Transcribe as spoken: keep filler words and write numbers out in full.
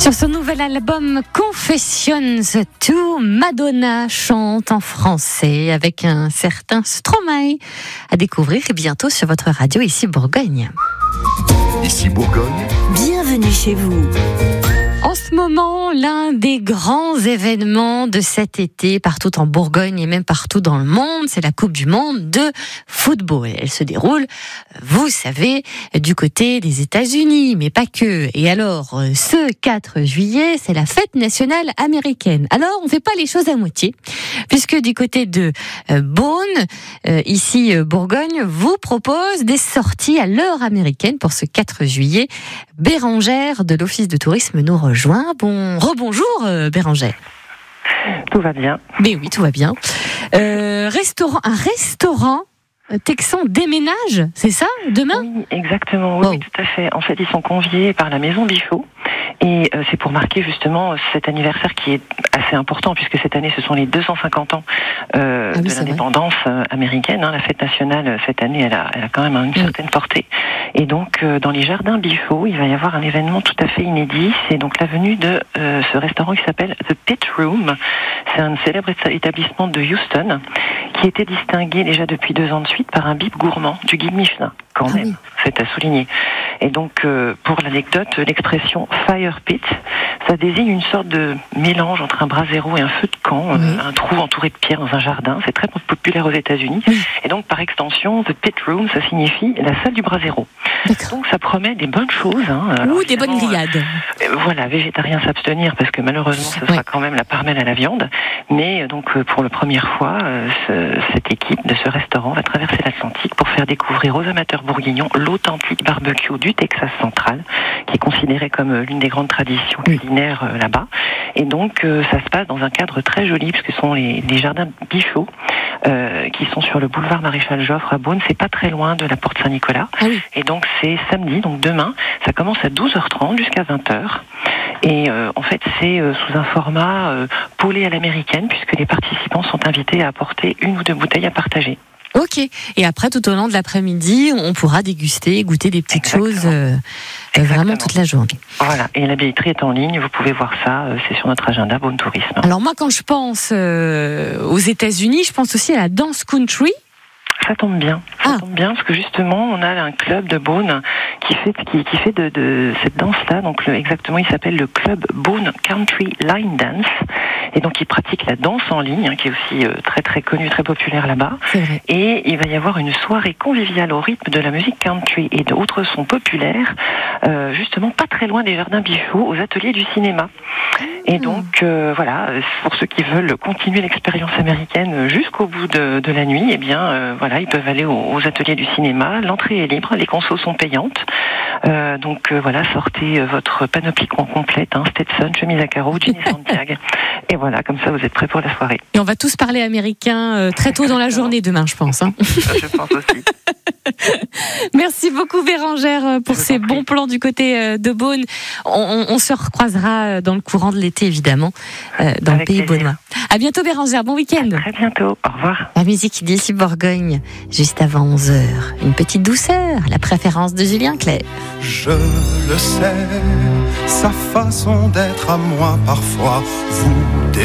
Sur son nouvel album Confessions deux, Madonna chante en français avec un certain Stromae à découvrir bientôt sur votre radio ici Bourgogne. Ici Bourgogne. Bienvenue chez vous. En ce moment, l'un des grands événements de cet été, partout en Bourgogne et même partout dans le monde, c'est la Coupe du Monde de football. Elle se déroule, vous savez, du côté des États-Unis, mais pas que. Et alors, ce quatre juillet, c'est la fête nationale américaine. Alors, on ne fait pas les choses à moitié, puisque du côté de Beaune, ici Bourgogne, vous propose des sorties à l'heure américaine pour ce quatre juillet. Bérangère de l'Office de tourisme nous rejoint. Bon, rebonjour euh, Bérangère. Tout va bien. Mais oui, tout va bien. Euh, restaurant, un restaurant texan déménage, c'est ça, demain ? Oui, exactement, oui, oh. oui, tout à fait. En fait, ils sont conviés par la Maison Bichot. Et euh, c'est pour marquer justement cet anniversaire qui est assez important, puisque cette année, ce sont les deux cent cinquante ans euh, ah oui, de l'indépendance euh, américaine. Hein. La fête nationale, cette année, elle a, elle a quand même une oui. certaine portée. Et donc, euh, dans les jardins Bichot, il va y avoir un événement tout à fait inédit. C'est donc la venue de euh, ce restaurant qui s'appelle The Pit Room. C'est un célèbre établissement de Houston qui était distingué déjà depuis deux ans de suite par un bip gourmand du guide Michelin. Quand même, ah oui. c'est à souligner. Et donc, euh, pour l'anecdote, l'expression fire pit, ça désigne une sorte de mélange entre un brasero et un feu de camp, oui. euh, un trou entouré de pierres dans un jardin. C'est très populaire aux États-Unis. Oui. Et donc, par extension, the pit room, ça signifie la salle du brasero. D'accord. Donc, ça promet des bonnes choses. Hein. Alors, ou des bonnes grillades. Euh, voilà, végétarien s'abstenir parce que malheureusement, ce oui. sera quand même la part belle à la viande. Mais donc, euh, pour la première fois, euh, ce, cette équipe de ce restaurant va traverser l'Atlantique pour faire découvrir aux amateurs bourguignons l'authentique barbecue du Texas central, qui est considéré comme l'une des grandes traditions culinaires euh, là-bas. Et donc, euh, ça se passe dans un cadre très joli, puisque ce sont les, les jardins Bichot, euh, qui sont sur le boulevard Maréchal Joffre à Beaune. C'est pas très loin de la Porte Saint-Nicolas. Ah oui. Et donc, c'est samedi, donc demain, ça commence à douze heures trente jusqu'à vingt heures. Et euh, en fait, c'est euh, sous un format euh, poêlé à l'américaine, puisque les participants sont invités à apporter une ou deux bouteilles à partager. Ok. Et après, tout au long de l'après-midi, on pourra déguster, goûter des petites Exactement. choses euh, vraiment toute la journée. Voilà. Et la billetterie est en ligne. Vous pouvez voir ça. Euh, c'est sur notre agenda Beaune Tourisme. Alors moi, quand je pense euh, aux États-Unis, je pense aussi à la danse country. Ça tombe bien, ça ah. tombe bien parce que justement on a un club de Beaune qui fait qui, qui fait de, de cette danse-là. Donc le, exactement, il s'appelle le club Beaune Country Line Dance. Et donc il pratique la danse en ligne, hein, qui est aussi euh, très très connue, très populaire là-bas. Et il va y avoir une soirée conviviale au rythme de la musique country et d'autres sons populaires, euh, justement pas très loin des jardins Bichot, aux ateliers du cinéma. Et donc euh, voilà, pour ceux qui veulent continuer l'expérience américaine jusqu'au bout de, de la nuit, eh bien euh, voilà, ils peuvent aller aux, aux ateliers du cinéma. L'entrée est libre, les consos sont payantes. Euh, donc euh, voilà, sortez votre panoplie complète, hein, Stetson, chemise à carreaux, jeans et Santiago. Et voilà, comme ça vous êtes prêts pour la soirée. Et on va tous parler américain euh, très tôt dans la journée demain, je pense. Hein. Je pense aussi. Merci beaucoup Bérangère pour ces bons plans du côté de Beaune. On, on, on se recroisera dans le courant de l'été évidemment dans Avec le pays beaunois. À bientôt Bérangère, bon week-end. À très bientôt, au revoir. La musique d'ici Bourgogne, juste avant onze heures. Une petite douceur, la préférence de Julien Clerc. Je le sais, sa façon d'être à moi parfois vous